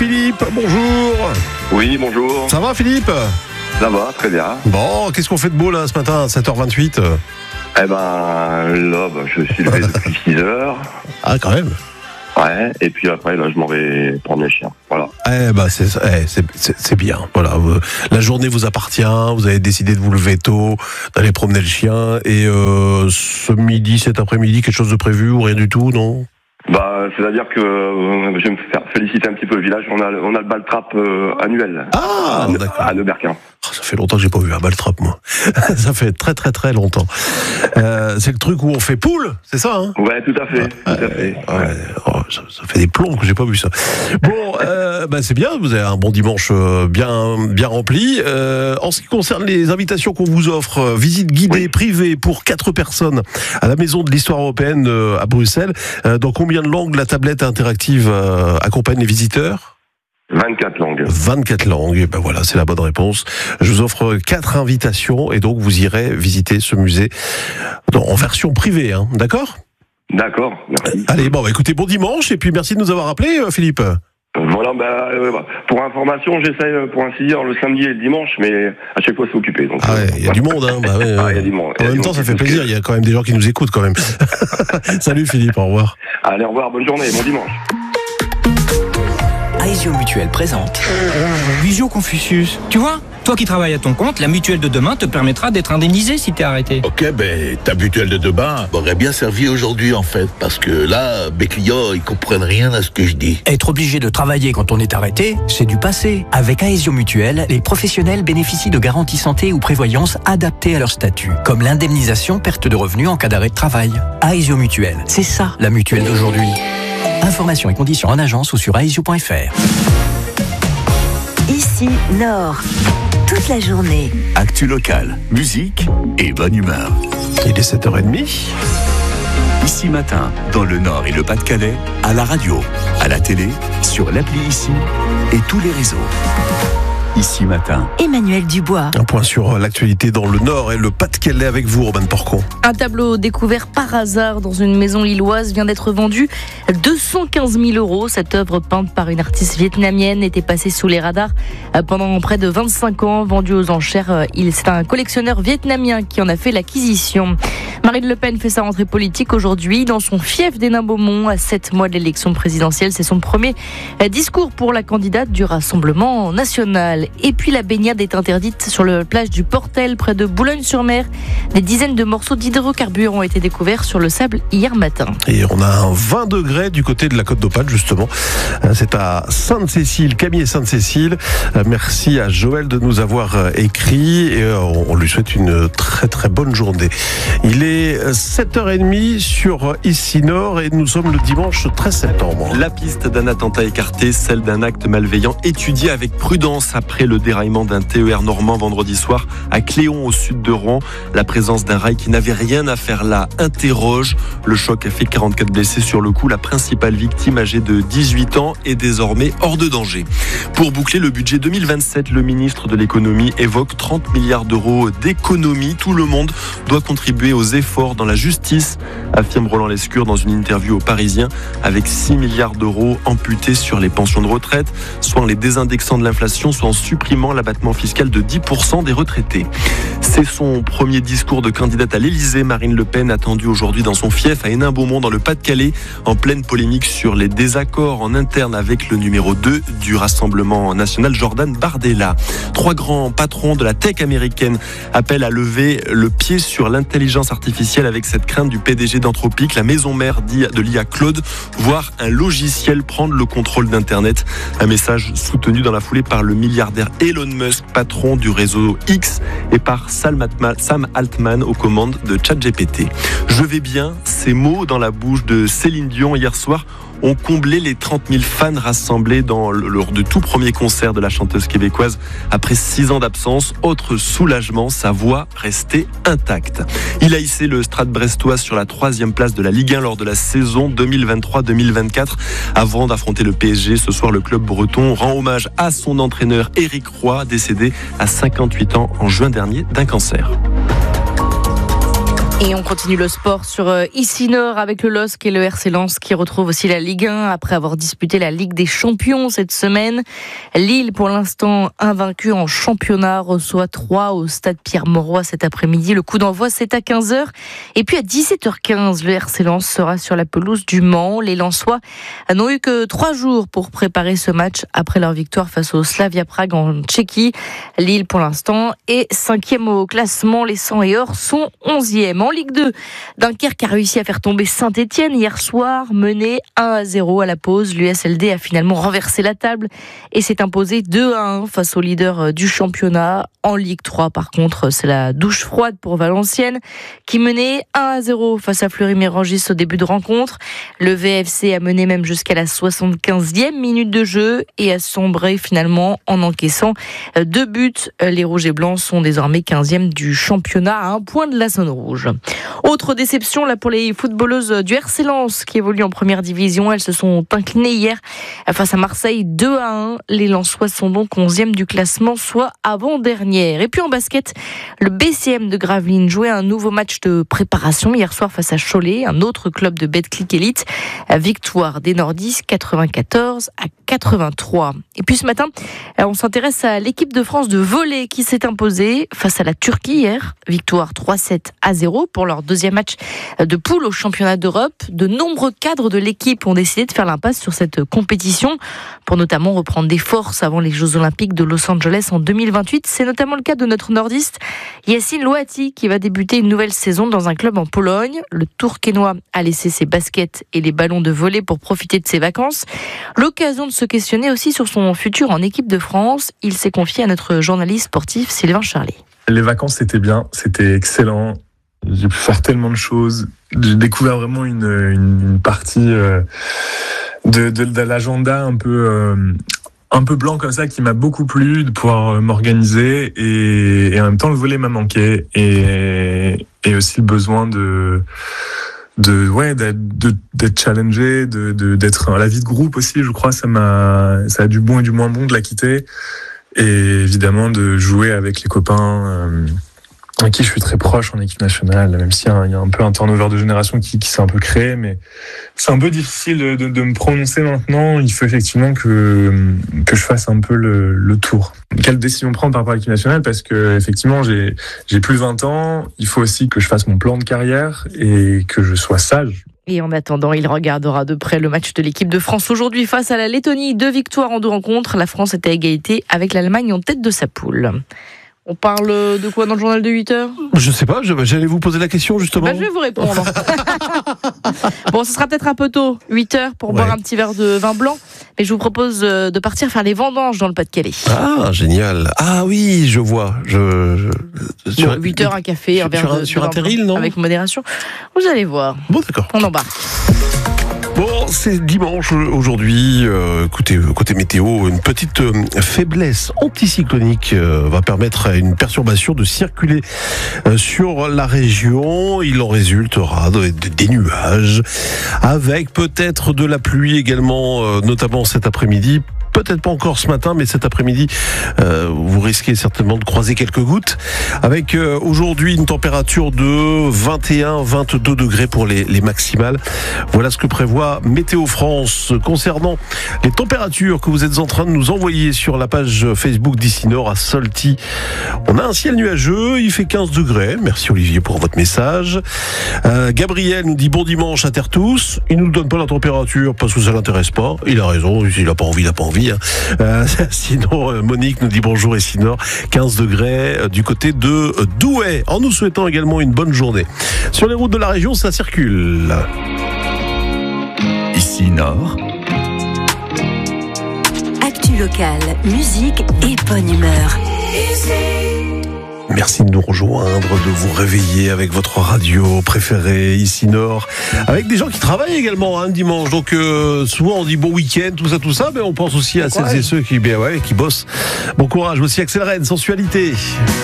Philippe, bonjour. Oui, bonjour. Ça va Philippe ? Ça va, très bien. Bon, qu'est-ce qu'on fait de beau là ce matin à 7h28 ? Eh ben, là, je suis levé depuis 6h. Ah, quand même. Ouais, et puis après, là, je m'en vais prendre les chiens. Voilà. C'est bien. Voilà, la journée vous appartient, vous avez décidé de vous lever tôt, d'aller promener le chien, et cet après-midi, quelque chose de prévu ou rien du tout, non ? C'est-à-dire que je vais me faire féliciter un petit peu le village. On a le bal trap annuel. Ah, d'accord. À Neuberquin. Ça fait longtemps que j'ai pas vu un bal trap, moi. Ça fait très très très longtemps. C'est le truc où on fait poule, c'est ça, hein ? Ouais, tout à fait. Ça fait des plombs que j'ai pas vu ça. Bon, c'est bien, vous avez un bon dimanche bien rempli. En ce qui concerne les invitations qu'on vous offre, visite guidée privée pour 4 personnes à la Maison de l'Histoire Européenne à Bruxelles. Dans combien de langues la tablette interactive accompagne les visiteurs ? 24 langues. 24 langues, et ben voilà, c'est la bonne réponse. Je vous offre 4 invitations et donc vous irez visiter ce musée en version privée, hein, d'accord ? D'accord, merci. Allez, écoutez, bon dimanche et puis merci de nous avoir appelés, Philippe. Voilà, pour information, j'essaye pour ainsi dire le samedi et le dimanche, mais à chaque fois c'est occupé. Donc, il y a du monde, hein. Il y a du monde. En même temps, ça fait plaisir, il y a quand même des gens qui nous écoutent quand même. Salut Philippe, au revoir. Allez, au revoir, bonne journée, bon dimanche. Aesio Mutuelle présente Visio Confucius. Tu vois, toi qui travailles à ton compte, la mutuelle de demain te permettra d'être indemnisé si t'es arrêté. Ok, ta mutuelle de demain m'aurait bien servi aujourd'hui en fait, parce que là, mes clients, ils comprennent rien à ce que je dis. Être obligé de travailler quand on est arrêté, c'est du passé. Avec Aesio Mutuelle, les professionnels bénéficient de garanties santé ou prévoyance adaptées à leur statut, comme l'indemnisation perte de revenus en cas d'arrêt de travail. Aesio Mutuelle, c'est ça la mutuelle d'aujourd'hui. Informations et conditions en agence ou sur aesio.fr. Ici, Nord. Toute la journée. Actu locale, musique et bonne humeur. Il est 7h30. Ici Matin, dans le Nord et le Pas-de-Calais, à la radio, à la télé, sur l'appli Ici et tous les réseaux. Ici Matin. Emmanuel Dubois. Un point sur l'actualité dans le Nord et le Pas-de-Calais avec vous, Robin Porcon. Un tableau découvert par hasard dans une maison lilloise vient d'être vendu 215 000 €. Cette œuvre peinte par une artiste vietnamienne était passée sous les radars pendant près de 25 ans. Vendue aux enchères, c'est un collectionneur vietnamien qui en a fait l'acquisition. Marine Le Pen fait sa rentrée politique aujourd'hui dans son fief d'Hénin-Beaumont à 7 mois de l'élection présidentielle. C'est son premier discours pour la candidate du Rassemblement national. Et puis la baignade est interdite sur la plage du Portel près de Boulogne-sur-Mer. Des dizaines de morceaux d'hydrocarbures ont été découverts sur le sable hier matin. Et on a un 20 degrés du côté de la Côte d'Opale justement. C'est à Sainte-Cécile, Camille et Sainte-Cécile. Merci à Joël de nous avoir écrit et on lui souhaite une très très bonne journée. Il est 7h30 sur Ici Nord et nous sommes le dimanche 13 septembre. La piste d'un attentat écarté, celle d'un acte malveillant étudié avec prudence après le déraillement d'un TER normand vendredi soir à Cléon au sud de Rouen. La présence d'un rail qui n'avait rien à faire là interroge. Le choc a fait 44 blessés sur le coup. La principale victime, âgée de 18 ans, est désormais hors de danger. Pour boucler le budget 2027, le ministre de l'économie évoque 30 milliards d'euros d'économies. Tout le monde doit contribuer aux efforts dans la justice, affirme Roland Lescure dans une interview au Parisien, avec 6 milliards d'euros amputés sur les pensions de retraite, soit en les désindexant de l'inflation, soit en supprimant l'abattement fiscal de 10% des retraités. C'est son premier discours de candidate à l'Élysée. Marine Le Pen attendue aujourd'hui dans son fief à Hénin-Beaumont dans le Pas-de-Calais, en pleine polémique sur les désaccords en interne avec le numéro 2 du Rassemblement national, Jordan Bardella. 3 grands patrons de la tech américaine appellent à lever le pied sur l'intelligence artificielle avec cette crainte du PDG d'Anthropic, la maison mère de l'IA Claude, voir un logiciel prendre le contrôle d'Internet. Un message soutenu dans la foulée par le milliardaire Elon Musk, patron du réseau X, et par Sam Altman aux commandes de ChatGPT. Je vais bien, ces mots dans la bouche de Céline Dion hier soir ont comblé les 30 000 fans rassemblés lors de tout premier concert de la chanteuse québécoise après 6 ans d'absence. Autre soulagement, sa voix restait intacte. Il a hissé le Stade brestois sur la 3e place de la Ligue 1 lors de la saison 2023-2024. Avant d'affronter le PSG, ce soir, le club breton rend hommage à son entraîneur Éric Roy, décédé à 58 ans en juin dernier d'un cancer. Et on continue le sport sur Ici Nord avec le LOSC et le RC Lens qui retrouvent aussi la Ligue 1 après avoir disputé la Ligue des Champions cette semaine. Lille, pour l'instant invaincue en championnat, reçoit 3 au stade Pierre-Mauroy cet après-midi. Le coup d'envoi, c'est à 15h. Et puis à 17h15, le RC Lens sera sur la pelouse du Mans. Les Lensois n'ont eu que 3 jours pour préparer ce match après leur victoire face au Slavia Prague en Tchéquie. Lille, pour l'instant, est 5e au classement. Les 100 et or sont 11e. En Ligue 2, Dunkerque a réussi à faire tomber Saint-Etienne hier soir, mené 1-0 à la pause. L'USLD a finalement renversé la table et s'est imposé 2-1 face au leader du championnat. En Ligue 3, par contre, c'est la douche froide pour Valenciennes qui menait 1-0 face à Fleury-Mérogis au début de rencontre. Le VFC a mené même jusqu'à la 75e minute de jeu et a sombré finalement en encaissant 2 buts. Les Rouges et Blancs sont désormais 15e du championnat à 1 point de la zone rouge. Autre déception là pour les footballeuses du RC Lens qui évoluent en première division. Elles se sont inclinées hier face à Marseille 2-1. Les Lensois sont donc 11e du classement, soit avant-dernière. Et puis en basket, le BCM de Gravelines jouait un nouveau match de préparation hier soir face à Cholet, un autre club de Betclic Elite. Victoire des Nordistes 94-83. Et puis ce matin, on s'intéresse à l'équipe de France de volley qui s'est imposée face à la Turquie hier. Victoire 3-7-0 pour leur deuxième match de poule au championnat d'Europe. De nombreux cadres de l'équipe ont décidé de faire l'impasse sur cette compétition pour notamment reprendre des forces avant les Jeux Olympiques de Los Angeles en 2028. C'est notamment le cas de notre nordiste Yacine Louati qui va débuter une nouvelle saison dans un club en Pologne. Le Tourquenois a laissé ses baskets et les ballons de volley pour profiter de ses vacances. L'occasion de se questionner aussi sur son futur en équipe de France. Il s'est confié à notre journaliste sportif Sylvain Charlet. Les vacances, c'était bien, c'était excellent. J'ai pu faire tellement de choses. J'ai découvert vraiment une partie de l'agenda un peu blanc comme ça qui m'a beaucoup plu, de pouvoir m'organiser et en même temps le volley m'a manqué et aussi le besoin d'être challengé, d'être la vie de groupe aussi. Je crois ça a du bon et du moins bon de la quitter et évidemment de jouer avec les copains avec qui je suis très proche en équipe nationale, même s'il y a un peu un turnover de génération qui s'est un peu créé, mais c'est un peu difficile de me prononcer maintenant. Il faut effectivement que je fasse un peu le tour. Quelle décision prendre par rapport à l'équipe nationale? Parce que effectivement, j'ai plus de 20 ans. Il faut aussi que je fasse mon plan de carrière et que je sois sage. Et en attendant, il regardera de près le match de l'équipe de France aujourd'hui face à la Lettonie. 2 victoires en 2 rencontres. La France est à égalité avec l'Allemagne en tête de sa poule. On parle de quoi dans le journal de 8h ? Je sais pas, j'allais vous poser la question justement. Je vais vous répondre. Bon, ce sera peut-être un peu tôt, 8h, pour boire un petit verre de vin blanc. Mais je vous propose de partir faire les vendanges dans le Pas-de-Calais. Ah, génial. Ah oui, je vois. 8h, un café, un verre de sur vin un terril, blanc, non ? avec modération. Vous allez voir. Bon, d'accord. On embarque. Bon, c'est dimanche aujourd'hui. Côté météo, une petite faiblesse anticyclonique va permettre à une perturbation de circuler sur la région. Il en résultera des nuages, avec peut-être de la pluie également, notamment cet après-midi. Peut-être pas encore ce matin, mais cet après-midi, vous risquez certainement de croiser quelques gouttes. Avec aujourd'hui une température de 21-22 degrés pour les maximales. Voilà ce que prévoit Météo France concernant les températures que vous êtes en train de nous envoyer sur la page Facebook d'Ici Nord à Solty. On a un ciel nuageux, il fait 15 degrés. Merci Olivier pour votre message. Gabriel nous dit bon dimanche à terre tous. Il nous donne pas la température parce que ça l'intéresse pas. Il a raison, il a pas envie. Sinon, Monique nous dit bonjour et Sinor, 15 degrés du côté de Douai, en nous souhaitant également une bonne journée. Sur les routes de la région, ça circule. Ici Nord. Actu locale, musique et bonne humeur. Merci de nous rejoindre, de vous réveiller avec votre radio préférée, Ici Nord, avec des gens qui travaillent également dimanche. Donc souvent on dit bon week-end, tout ça, mais on pense aussi à celles et ceux qui bossent. Bon courage aussi, Axel Rennes, Sensualité.